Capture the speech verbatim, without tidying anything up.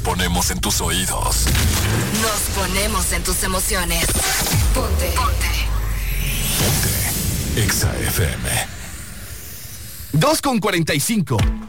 ponemos en tus oídos. Nos ponemos en tus emociones. Ponte. Ponte. Ponte. Exa F M. dos con cuarenta y cinco.